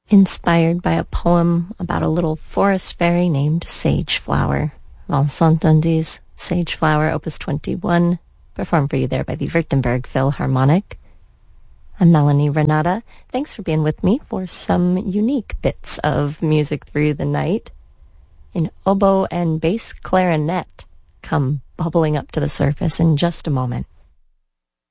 inspired by a poem about a little forest fairy named Sageflower. Vincent Dundy's Sageflower, Opus 21, performed for you there by the Württemberg Philharmonic. I'm Melanie Renata. Thanks for being with me for some unique bits of music through the night. An oboe and bass clarinet come bubbling up to the surface in just a moment.